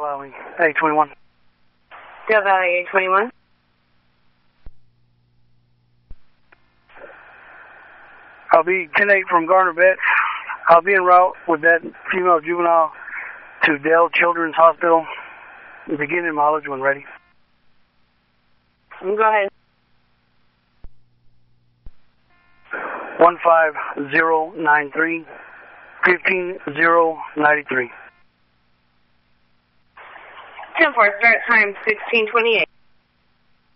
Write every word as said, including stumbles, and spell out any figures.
Valley, A twenty-one. Del Valley, A twenty-one. I'll be ten eight from Garner Vet. I'll be en route with that female juvenile to Dell Children's Hospital. Beginning mileage when ready. Go ahead. one five zero nine three, fifteen zero ninety-three. ten four, start time sixteen twenty-eight.